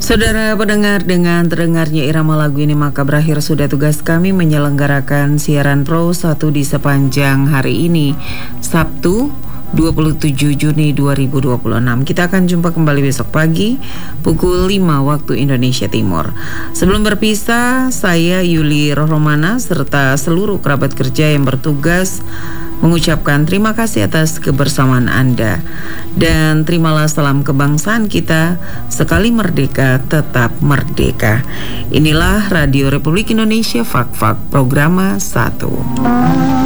Saudara pendengar, dengan terdengarnya irama lagu ini maka berakhir sudah tugas kami menyelenggarakan siaran Pro 1 di sepanjang hari ini, Sabtu 27 Juni 2026. Kita akan jumpa kembali besok pagi pukul 5 waktu Indonesia Timur. Sebelum berpisah, saya Yuli Rohmana serta seluruh kerabat kerja yang bertugas mengucapkan terima kasih atas kebersamaan Anda. Dan terimalah salam kebangsaan kita, sekali merdeka tetap merdeka. Inilah Radio Republik Indonesia Fak-Fak Programa 1.